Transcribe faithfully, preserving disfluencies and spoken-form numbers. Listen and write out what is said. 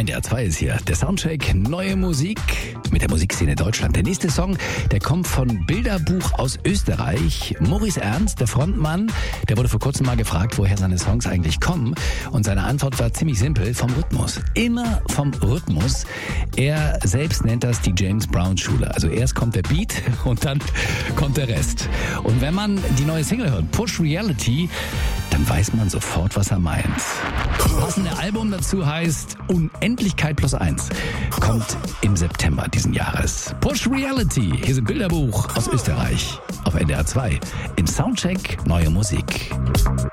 N D R zwei ist hier. Der Soundcheck, neue Musik mit der Musikszene Deutschland. Der nächste Song, der kommt von Bilderbuch aus Österreich. Maurice Ernst, der Frontmann, der wurde vor kurzem mal gefragt, woher seine Songs eigentlich kommen. Und seine Antwort war ziemlich simpel, vom Rhythmus. Immer vom Rhythmus. Er selbst nennt das die James Brown Schule. Also erst kommt der Beat und dann kommt der Rest. Und wenn man die neue Single hört, Push Reality, dann weiß man sofort, was er meint. Das passende Album dazu heißt Unendlichkeit plus eins. Kommt im September diesen Jahres. Push Reality. Hier sind Bilderbuch aus Österreich. Auf N D R zwei. Im Soundcheck neue Musik.